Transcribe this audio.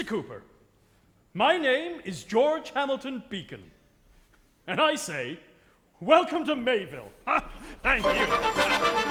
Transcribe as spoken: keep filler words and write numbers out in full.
Cooper, my name is George Hamilton Beacon, and I say, welcome to Mayville. Thank you.